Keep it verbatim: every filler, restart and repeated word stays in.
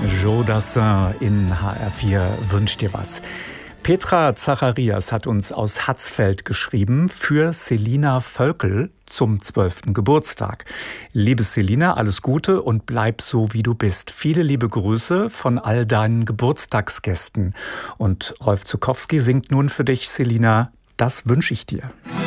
Joe Dassin in H R vier wünscht dir was. Petra Zacharias hat uns aus Hatzfeld geschrieben für Selina Völkel zum zwölften Geburtstag. Liebe Selina, alles Gute und bleib so, wie du bist. Viele liebe Grüße von all deinen Geburtstagsgästen. Und Rolf Zuckowski singt nun für dich, Selina, das wünsche ich dir.